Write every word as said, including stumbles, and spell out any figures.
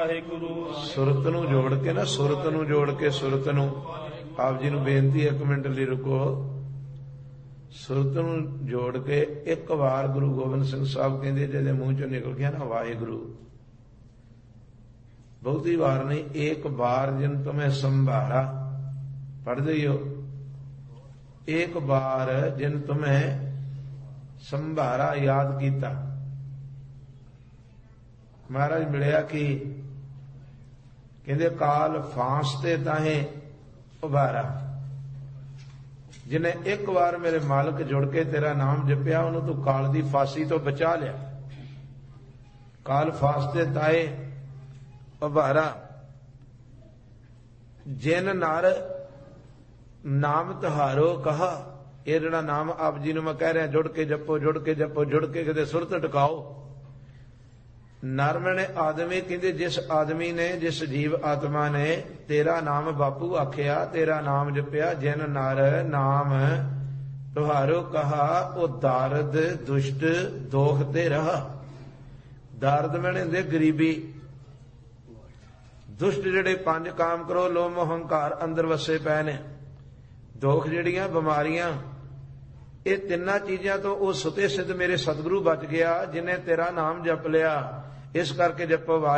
ਵਾਹਿਗੁਰੂ। ਸੁਰਤ ਨੂੰ ਜੋੜ ਕੇ ਨਾ, ਸੁਰਤ ਨੂੰ ਜੋੜ ਕੇ ਸੁਰਤ ਨੂੰ, ਆਪ ਜੀ ਨੂੰ ਬੇਨਤੀ ਇੱਕ ਮਿੰਟ ਲਈ ਰੁਕੋ। ਸੁਰਤ ਨੂੰ ਜੋੜ ਕੇ ਇੱਕ ਵਾਰ ਗੁਰੂ ਗੋਬਿੰਦ ਸਿੰਘ ਸਾਹਿਬ ਕਹਿੰਦੇ ਜਿਹਦੇ ਮੂੰਹ ਚੋਂ ਨਿਕਲ ਗਿਆ ਨਾ ਵਾਹਿਗੁਰੂ, ਬਹੁਤੀ ਵਾਰ ਨਹੀਂ, ਇੱਕ ਬਾਰ ਜਿਨ ਤੁਮੇ ਸੰਭਾਰਾ, ਪੜ੍ਹਦੇ ਹੀ ਹੋ, ਇੱਕ ਬਾਰ ਜਿਨ ਤੁਮੇ ਸੰਭਾਰਾ ਯਾਦ ਕੀਤਾ। ਮਹਾਰਾਜ ਮਿਲਿਆ ਕਿ ਕਹਿੰਦੇ ਕਾਲ ਫਾਂਸ ਤੇ ਤਾਹੇ ਉਭਾਰਾ, ਜਿਹਨੇ ਇੱਕ ਵਾਰ ਮੇਰੇ ਮਾਲਕ ਜੁੜ ਕੇ ਤੇਰਾ ਨਾਮ ਜਪਿਆ ਉਹਨੂੰ ਤੂੰ ਕਾਲ ਦੀ ਫਾਂਸੀ ਤੋਂ ਬਚਾ ਲਿਆ। ਕਾਲ ਫਾਂਸ ਤੇ ਤਾਏ ਉਭਾਰਾ, ਜਿਨ ਨਰ ਨਾਮ ਤੁਹਾਰੋ ਕਹਾ। ਇਹ ਜਿਹੜਾ ਨਾਮ ਆਪ ਜੀ ਨੂੰ ਮੈਂ ਕਹਿ ਰਿਹਾ ਜੁੜ ਕੇ ਜਪੋ, ਜੁੜ ਕੇ ਜਪੋ, ਜੁੜ ਕੇ ਕਿਤੇ ਸੁਰਤ ਟਿਕਾਓ। ਨਰ ਮੈਨੇ ਆਦਮੀ, ਕਹਿੰਦੇ ਜਿਸ ਆਦਮੀ ਨੇ, ਜਿਸ ਜੀਵ ਆਤਮਾ ਨੇ ਤੇਰਾ ਨਾਮ ਬਾਪੂ ਆਖਿਆ, ਤੇਰਾ ਨਾਮ ਜਪਿਆ, ਜਿਨ ਨਰ ਨਾਮ ਤੁਹਾਰੋ ਕਹਾ, ਉਹ ਦਾਰਦ ਦੁਸ਼ਟ ਦੋਖ ਤੇ ਰਹਾ। ਦਾਰਦ ਮੈਨੇ ਹੁੰਦੇ ਗਰੀਬੀ, ਦੁਸ਼ਟ ਜਿਹੜੇ ਪੰਜ ਕਾਮ ਕਰੋ ਲੋਭ ਮੋਹ ਹੰਕਾਰ ਅੰਦਰ ਵਸੇ ਪਏ ਨੇ, ਦੋਖ ਜਿਹੜੀਆਂ ਬਿਮਾਰੀਆਂ, ਇਹ ਤਿੰਨਾਂ ਚੀਜ਼ਾਂ ਤੋਂ ਉਹ ਸੁਤੇ ਸਿੱਧ ਮੇਰੇ ਸਤਿਗੁਰੂ ਬਚ ਗਿਆ ਜਿਨੇ ਤੇਰਾ ਨਾਮ ਜਪ ਲਿਆ। ਇਸ ਕਰਕੇ ਜਪੋ ਵਾਹਿਗੁਰੂ।